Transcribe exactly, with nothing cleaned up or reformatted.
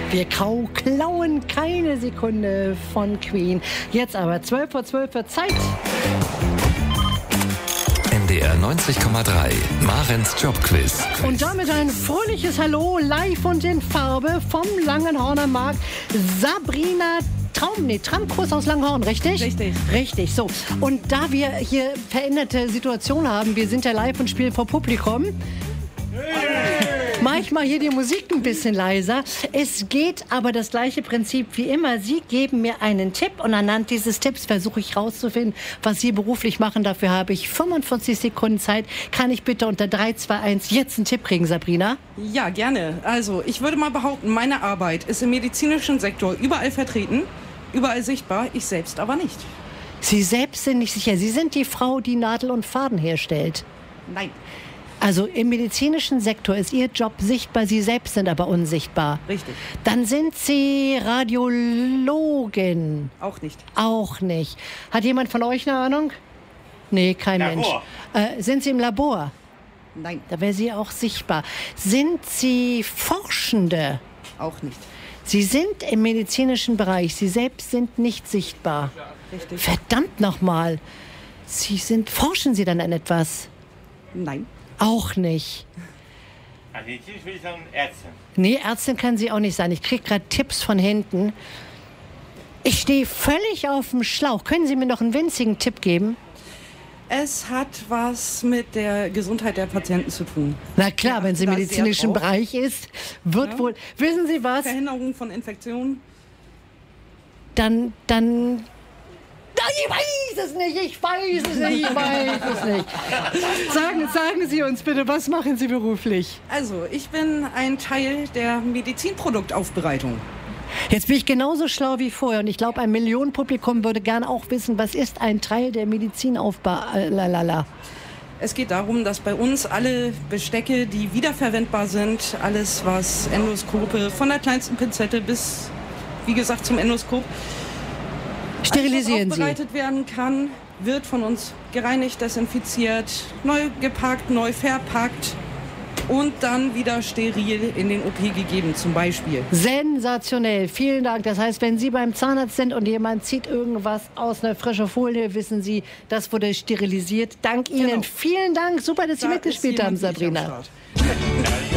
Wir kau klauen keine Sekunde von Queen. Jetzt aber zwölf vor zwölf wird Zeit. N D R neunzig Komma drei, Marens Jobquiz. Und damit ein fröhliches Hallo, live und in Farbe vom Langenhorner Markt. Sabrina Traum, nee, Tramkurs aus Langenhorn, richtig? Richtig. Richtig, so. Und da wir hier veränderte Situationen haben, wir sind ja live und spielen vor Publikum. Mach ich mal hier die Musik ein bisschen leiser. Es geht aber das gleiche Prinzip wie immer. Sie geben mir einen Tipp und anhand dieses Tipps versuche ich rauszufinden, was Sie beruflich machen. Dafür habe ich fünfundvierzig Sekunden Zeit. Kann ich bitte unter drei, zwei, eins jetzt einen Tipp kriegen, Sabrina? Ja, gerne. Also, ich würde mal behaupten, meine Arbeit ist im medizinischen Sektor überall vertreten, überall sichtbar, ich selbst aber nicht. Sie selbst sind nicht sicher. Sie sind die Frau, die Nadel und Faden herstellt. Nein. Also im medizinischen Sektor ist Ihr Job sichtbar, Sie selbst sind aber unsichtbar. Richtig. Dann sind Sie Radiologin. Auch nicht. Auch nicht. Hat jemand von euch eine Ahnung? Nee, kein Labor. Mensch. Äh, sind Sie im Labor? Nein. Da wäre sie auch sichtbar. Sind Sie Forschende? Auch nicht. Sie sind im medizinischen Bereich. Sie selbst sind nicht sichtbar. Richtig. Verdammt nochmal. Sie sind, forschen Sie dann an etwas? Nein. Auch nicht. Medizinisch würde ich sagen Ärztin. Nee, Ärztin kann sie auch nicht sein. Ich kriege gerade Tipps von hinten. Ich stehe völlig auf dem Schlauch. Können Sie mir noch einen winzigen Tipp geben? Es hat was mit der Gesundheit der Patienten zu tun. Na klar, Ja, wenn sie im da sehr medizinischen drauf. Bereich ist, wird Ja. wohl... Wissen Sie was? Verhinderung von Infektionen. Dann, dann... Ich weiß es nicht, ich weiß es nicht, ich weiß es nicht. Sagen, sagen Sie uns bitte, was machen Sie beruflich? Also, ich bin ein Teil der Medizinproduktaufbereitung. Jetzt bin ich genauso schlau wie vorher und ich glaube, ein Millionenpublikum würde gerne auch wissen, was ist ein Teil der Medizinaufbau? Es geht darum, dass bei uns alle Bestecke, die wiederverwendbar sind, alles was Endoskope, von der kleinsten Pinzette bis, wie gesagt, zum Endoskop, Sterilisieren alles, was Sie. aufbereitet werden kann, wird von uns gereinigt, desinfiziert, neu gepackt, neu verpackt und dann wieder steril in den O P gegeben, zum Beispiel. Sensationell, vielen Dank. Das heißt, wenn Sie beim Zahnarzt sind und jemand zieht irgendwas aus einer frischen Folie, wissen Sie, das wurde sterilisiert. Dank Ihnen. Genau. Vielen Dank. Super, dass Sie Da mitgespielt ist haben, jemand wie ich am Sabrina. Start.